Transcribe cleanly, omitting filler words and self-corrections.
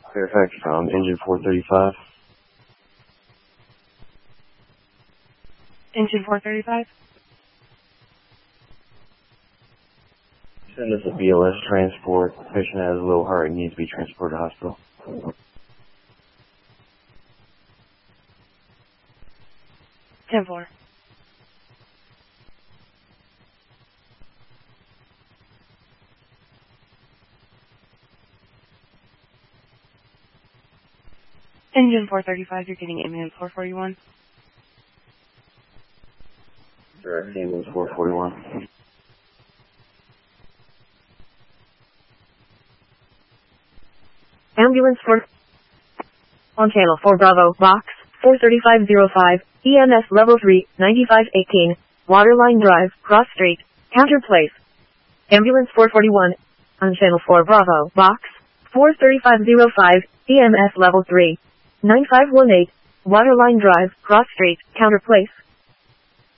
Fairfax from engine 435. Engine 435? Send us a BLS transport. Patient has a low heart and needs to be transported to hospital. Ten four. Engine 435, you're getting ambulance 441. Direct ambulance 441. Ambulance 4 on channel 4 Bravo, box 43505, EMS level 3, 9518, Waterline Drive, Cross Street, Counter Place. Ambulance 441 on channel 4 Bravo, box 43505, EMS level 3, 9518, Waterline Drive, Cross Street, Counter Place.